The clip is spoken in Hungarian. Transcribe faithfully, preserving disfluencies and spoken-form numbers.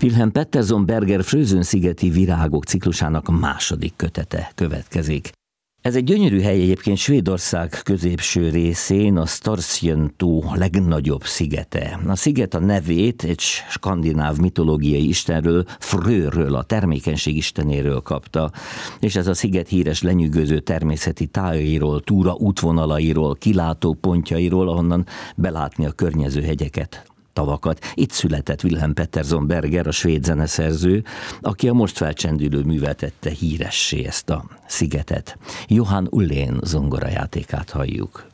Wilhelm Pettersson Berger Frösön-szigeti virágok ciklusának második kötete következik. Ez egy gyönyörű hely egyébként Svédország középső részén, a Starsjön-tó legnagyobb szigete. A sziget a nevét egy skandináv mitológiai istenről, Frőről, a termékenység istenéről kapta, és ez a sziget híres lenyűgöző természeti tájairól, túra útvonalairól, kilátópontjairól, ahonnan belátni a környező hegyeket, tavakat. Itt született Wilhelm Pettersson Berger, a svéd zeneszerző, aki a most felcsendülő művel tette híressé ezt a szigetet. Johan Ullén zongorajátékát halljuk.